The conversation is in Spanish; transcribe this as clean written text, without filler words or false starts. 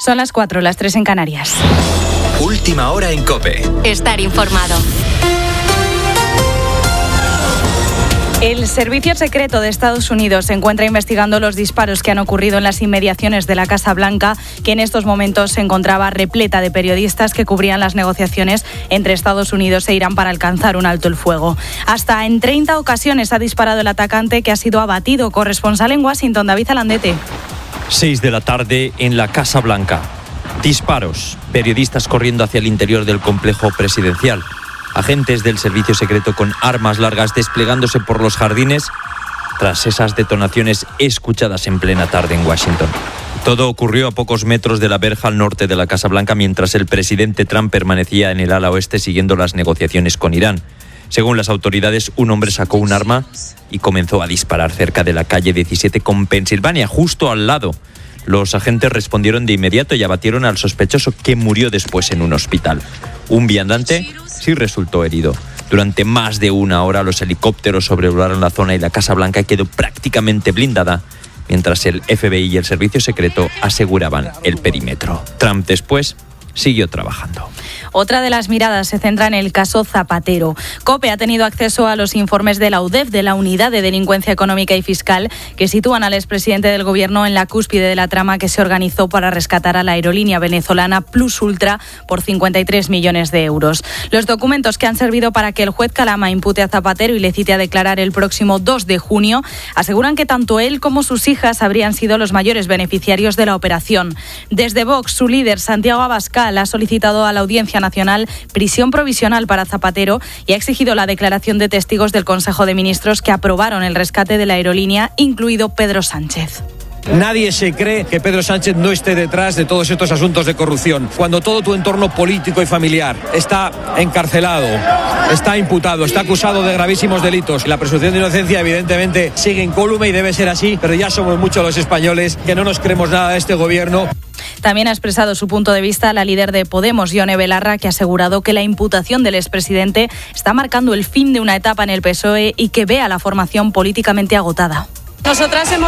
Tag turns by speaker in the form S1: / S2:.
S1: Son las 4, las 3 en Canarias.
S2: Última hora en COPE.
S3: Estar informado.
S1: El Servicio Secreto de Estados Unidos se encuentra investigando los disparos que han ocurrido en las inmediaciones de la Casa Blanca, que en estos momentos se encontraba repleta de periodistas que cubrían las negociaciones entre Estados Unidos e Irán para alcanzar un alto el fuego. Hasta en 30 ocasiones ha disparado el atacante, que ha sido abatido. Corresponsal en Washington, David Alandete.
S4: 6 de la tarde en la Casa Blanca. Disparos. Periodistas corriendo hacia el interior del complejo presidencial. Agentes del servicio secreto con armas largas desplegándose por los jardines tras esas detonaciones escuchadas en plena tarde en Washington. Todo ocurrió a pocos metros de la verja al norte de la Casa Blanca, mientras el presidente Trump permanecía en el ala oeste siguiendo las negociaciones con Irán. Según las autoridades, un hombre sacó un arma y comenzó a disparar cerca de la calle 17 con Pensilvania, justo al lado. Los agentes respondieron de inmediato y abatieron al sospechoso, que murió después en un hospital. Un viandante sí resultó herido. Durante más de una hora los helicópteros sobrevolaron la zona y la Casa Blanca quedó prácticamente blindada, mientras el FBI y el servicio secreto aseguraban el perímetro. Trump después siguió trabajando.
S1: Otra de las miradas se centra en el caso Zapatero. COPE ha tenido acceso a los informes de la UDEF, de la Unidad de Delincuencia Económica y Fiscal, que sitúan al expresidente del Gobierno en la cúspide de la trama que se organizó para rescatar a la aerolínea venezolana Plus Ultra por 53 millones de euros. Los documentos, que han servido para que el juez Calama impute a Zapatero y le cite a declarar el próximo 2 de junio, aseguran que tanto él como sus hijas habrían sido los mayores beneficiarios de la operación. Desde Vox, su líder, Santiago Abascal, ha solicitado a la Audiencia Nacional prisión provisional para Zapatero y ha exigido la declaración de testigos del Consejo de Ministros que aprobaron el rescate de la aerolínea, incluido Pedro Sánchez.
S5: Nadie se cree que Pedro Sánchez no esté detrás de todos estos asuntos de corrupción. Cuando todo tu entorno político y familiar está encarcelado, está imputado, está acusado de gravísimos delitos, la presunción de inocencia evidentemente sigue incólume y debe ser así, pero ya somos muchos los españoles que no nos creemos nada de este gobierno.
S1: También ha expresado su punto de vista la líder de Podemos, Ione Belarra, que ha asegurado que la imputación del expresidente está marcando el fin de una etapa en el PSOE y que ve a la formación políticamente agotada.
S6: Nosotras hemos